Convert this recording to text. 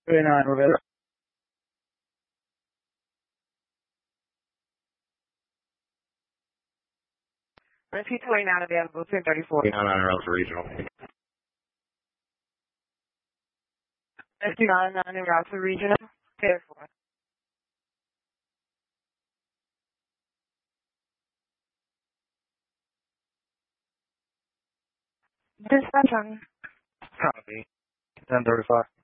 29 Rivera. Rescue 29 available, 1034. 29 on Route Regional. Rescue 99 en route to regional, 10-4. Dispatch on. Copy. 1035.